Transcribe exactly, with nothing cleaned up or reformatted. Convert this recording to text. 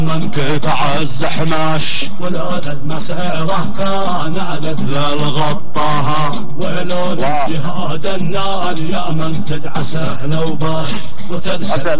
من قطع الزحماش ولولا المسيرة كان على الغطاها ولولا الجهاد النار يا من تدعسه لو باش وتنسى